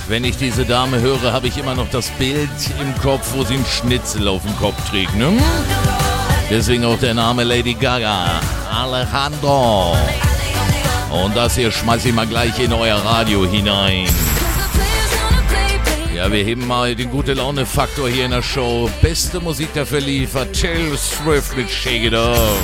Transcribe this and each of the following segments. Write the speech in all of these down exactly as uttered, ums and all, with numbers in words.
Wenn ich diese Dame höre, habe ich immer noch das Bild im Kopf, wo sie einen Schnitzel auf dem Kopf trägt, ne? Deswegen auch der Name Lady Gaga, Alejandro. Und das hier schmeiße ich mal gleich in euer Radio hinein. Ja, wir heben mal den Gute-Laune-Faktor hier in der Show. Beste Musik dafür liefert Taylor Swift mit Shake It Up.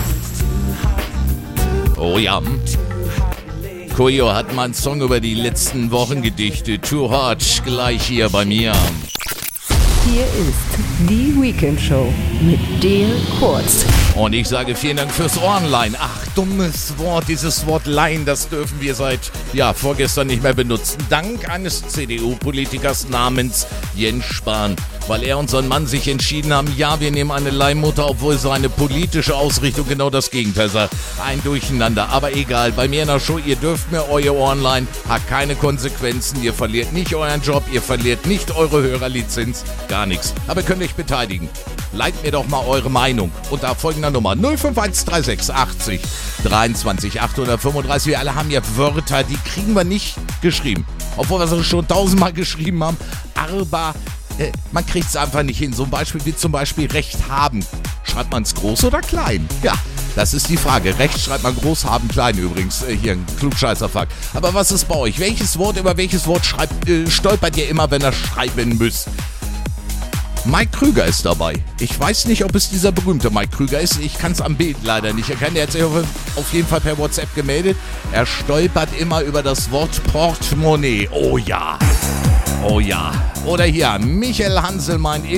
Oh ja. Koyo hat mal einen Song über die letzten Wochen gedichtet. Too Hot, gleich hier bei mir. Hier ist die Weekend Show mit dir kurz. Und ich sage vielen Dank fürs Ohrenleihen. Ach, dummes Wort, dieses Wort Leihen, das dürfen wir seit, ja, vorgestern nicht mehr benutzen. Dank eines C D U-Politikers namens Jens Spahn. Weil er und sein Mann sich entschieden haben, ja, wir nehmen eine Leihmutter, obwohl seine politische Ausrichtung genau das Gegenteil sei. Ein Durcheinander, aber egal. Bei mir in der Show, ihr dürft mir euer Ohren leihen, hat keine Konsequenzen. Ihr verliert nicht euren Job, ihr verliert nicht eure Hörerlizenz, gar nichts. Aber ihr könnt euch beteiligen. Leitet mir doch mal eure Meinung unter folgender Nummer null fünf eins drei sechs achtzig dreiundzwanzig achthundertfünfunddreißig. Wir alle haben ja Wörter, die kriegen wir nicht geschrieben. Obwohl wir es schon tausendmal geschrieben haben. Aber äh, man kriegt es einfach nicht hin. So ein Beispiel wie zum Beispiel Recht haben. Schreibt man es groß oder klein? Ja, das ist die Frage. Recht schreibt man groß, haben klein übrigens. Äh, hier ein Klugscheißerfuck. Aber was ist bei euch? Welches Wort über welches Wort schreibt, äh, stolpert ihr immer, wenn ihr schreiben müsst? Mike Krüger ist dabei. Ich weiß nicht, ob es dieser berühmte Mike Krüger ist. Ich kann es am Bild leider nicht erkennen. Er hat sich auf jeden Fall per WhatsApp gemeldet. Er stolpert immer über das Wort Portemonnaie. Oh ja. Oh ja. Oder hier, Michael Hanselmann.